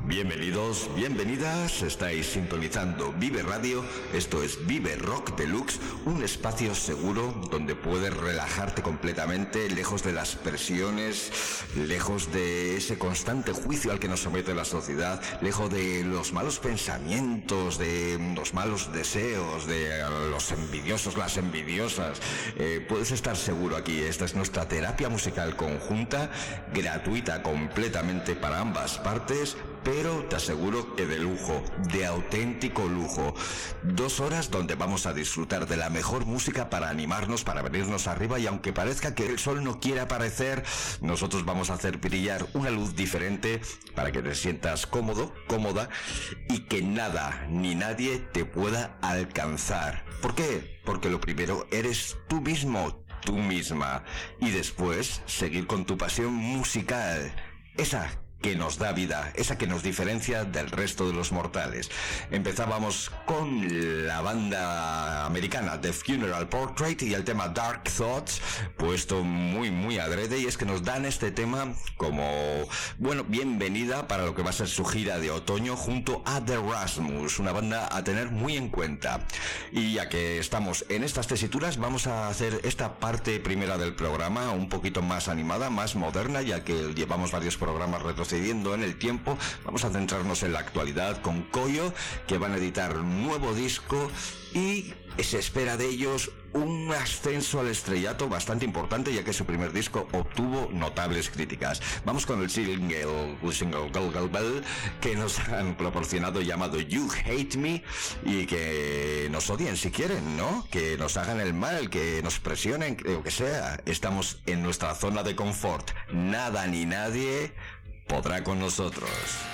Bienvenidos, bienvenidas, estáis sintonizando Vive Radio, esto es Vive Rock Deluxe, un espacio seguro donde puedes relajarte completamente, lejos de las presiones, lejos de ese constante juicio al que nos somete la sociedad, lejos de los malos pensamientos, de los malos deseos, de los envidiosos, las envidiosas. Puedes estar seguro aquí, esta es nuestra terapia musical conjunta, gratuita completamente para ambas partes, pero te aseguro que de lujo, de auténtico lujo. 2 horas donde vamos a disfrutar de la mejor música para animarnos, para venirnos arriba, y aunque parezca que el sol no quiere aparecer, nosotros vamos a hacer brillar una luz diferente para que te sientas cómodo, cómoda, y que nada ni nadie te pueda alcanzar. ¿Por qué? Porque lo primero eres tú mismo, tú misma, y después seguir con tu pasión musical, esa que nos da vida, esa que nos diferencia del resto de los mortales. Empezábamos con la banda americana The Funeral Portrait y el tema Dark Thoughts, puesto muy adrede, y es que nos dan este tema como, bueno, bienvenida para lo que va a ser su gira de otoño junto a The Rasmus, una banda a tener muy en cuenta. Y ya que estamos en estas tesituras, vamos a hacer esta parte primera del programa un poquito más animada, más moderna, ya que llevamos varios programas retrocediendo en el tiempo. Vamos a centrarnos en la actualidad con Koyo, que van a editar un nuevo disco y se espera de ellos un ascenso al estrellato bastante importante, ya que su primer disco obtuvo notables críticas. Vamos con el single Gol Bell que nos han proporcionado, llamado You Hate Me, y que nos odien si quieren, ¿no? Que nos hagan el mal, que nos presionen, lo que sea. Estamos en nuestra zona de confort. Nada ni nadie podrá con nosotros.